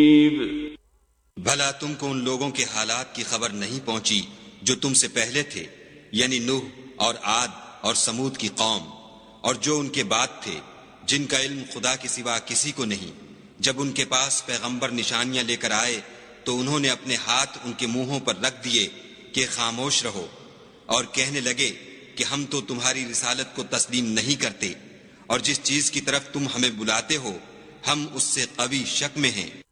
भला तुमको उन लोगों के हालात की खबर नहीं पहुंची जो तुमसे पहले थे, यानी नूह और आद और समूद की कौम, और जो उनके बाद थे जिनका इल्म खुदा के सिवा किसी को नहीं। जब उनके पास पैगंबर निशानियां लेकर आए तो उन्होंने अपने हाथ उनके मुंहों पर रख दिए कि खामोश रहो, और कहने लगे कि हम तो तुम्हारी रिसालत को तस्लीम नहीं करते, और जिस चीज की तरफ तुम हमें बुलाते हो हम उससे कवी शक में हैं।